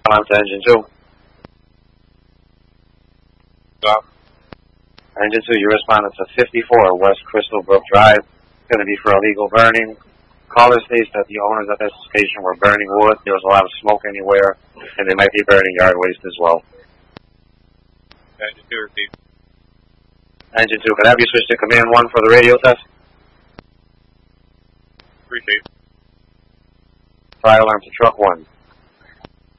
alarm to engine 2. Stop. Engine 2, you responded to 54 West Crystal Brook Drive. Going to be for illegal burning. Caller states that the owners at this station were burning wood. There was a lot of smoke anywhere, and they might be burning yard waste as well. Engine 2 received. Engine 2, could I have you switch to command 1 for the radio test? Appreciate it. Fire alarm to truck 1.